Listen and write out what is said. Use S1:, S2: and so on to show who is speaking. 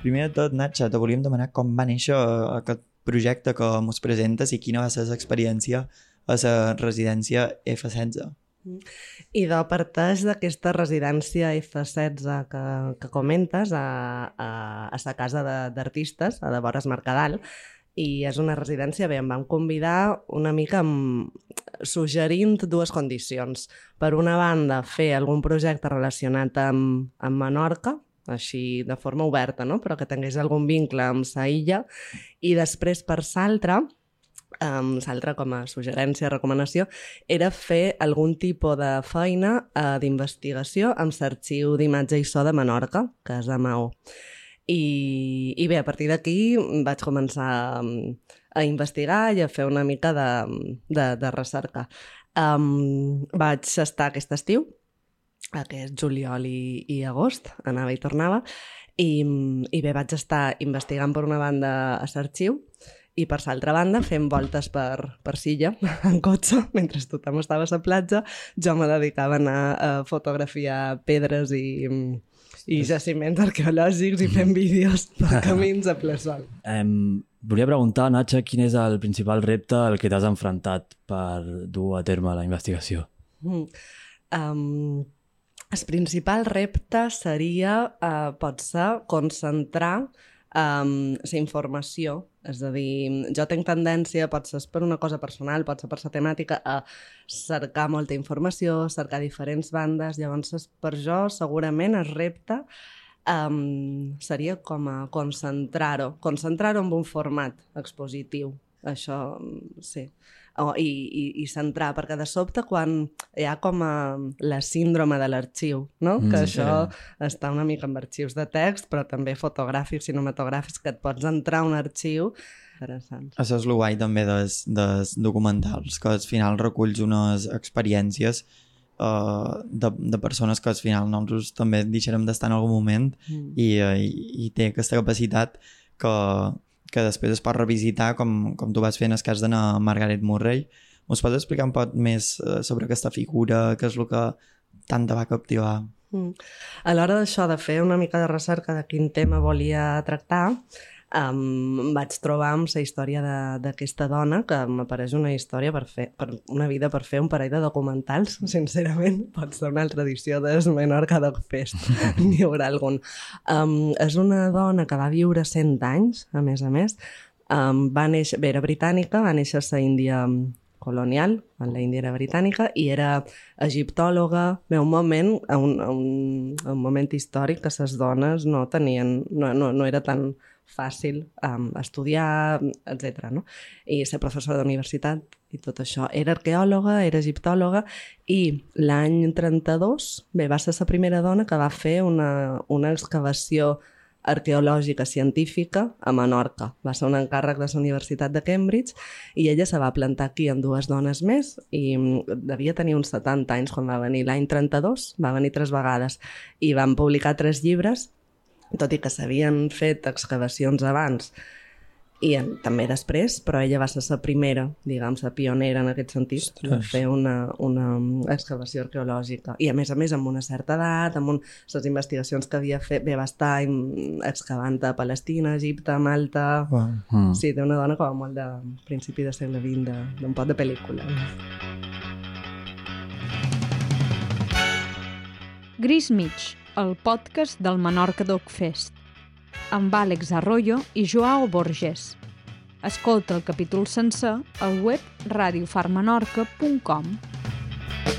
S1: Primer de tot, Natxa, te volíem demanar com va néixer aquest projecte que mos presentes i quina va ser l'experiència a la residència F16.
S2: Idò parteix d'aquesta residència F16 que comentes a la casa d'artistes, a de vores Mercadal, i és una residència, bé, em van convidar una mica suggerint dues condicions. Per una banda, fer algun projecte relacionat amb Menorca, així de forma oberta, no? Però que tingués algun vincle amb sa illa, i després, per l'altra, l'altra com a suggerència, recomanació, era fer algun tipus de feina d'investigació amb l'arxiu d'imatge i so de Menorca, que és a Maó. I bé, a partir d'aquí vaig començar a investigar i a fer una mica de recerca. Vaig estar aquest estiu, aquest juliol i agost, anava i tornava, i bé, vaig estar investigant per una banda a l'arxiu i per l'altra banda fent voltes per Silla, en cotxe, mentre tothom estava a la platja. Jo me dedicava a anar a fotografiar pedres i jaciments arqueològics i fent vídeos per camins a ple sol.
S3: Volia preguntar, Natxa, quin és el principal repte al que t'has enfrontat per dur a terme la investigació?
S2: El principal repte seria, potser, concentrar la informació. És a dir, jo tinc tendència, pot ser per una cosa personal, pot ser per la temàtica, a cercar molta informació, cercar diferents bandes. Llavors, per jo, segurament, el repte seria com a concentrar-ho en un format expositiu. Això, sí. I centrar, perquè de sobte quan hi ha com la síndrome de l'arxiu, no? Que això està una mica amb arxius de text, però també fotogràfics, cinematogràfics, que et pots entrar a un arxiu interessant.
S1: Això és el guai també dels documentals, que al final reculls unes experiències de persones que al final nosaltres també deixarem d'estar en algun moment i té aquesta capacitat que després es pot revisitar com tu vas fent el cas de Margaret Murray. Us pots explicar un poc més sobre aquesta figura, què és el que tant te va captivar?
S2: A l'hora d'això, de fer una mica de recerca de quin tema volia tractar, vaig trobar amb la història d'aquesta dona, que m'apareix una història una vida per fer un parell de documentals, sincerament. Pot ser una altra edició del Menorca Dog Fest, n'hi haurà algun. És una dona que va viure 100 anys, a més. Va néixer, era britànica, va néixer a la Índia colonial, en la Índia era britànica, i era egiptòloga. Bé, un moment històric que les dones no tenien, no era tan fàcil estudiar, etc. No? I ser professora d'universitat i tot això. Era arqueòloga, era egiptòloga, i l'any 32 va ser la primera dona que va fer una excavació arqueològica científica a Menorca. Va ser un encàrrec de la Universitat de Cambridge i ella se va plantar aquí amb dues dones més i devia tenir uns 70 anys quan va venir. L'any 32 va venir 3 vegades i van publicar 3 llibres, tot i que s'havien fet excavacions abans i també després, però ella va ser la primera, diguem, la pionera en aquest sentit, de fer una excavació arqueològica. I a més amb una certa edat, amb les investigacions que havia fet, va estar excavant a Palestina, Egipte, Malta... Sí, té una dona com molt de principi del segle XX, d'un pot de pel·lícula.
S4: Gris Mig, el podcast del Menorca Dog Fest, amb Àlex Arroyo i Joao Borges. Escolta el capítol sencer al web radiofarmenorca.com.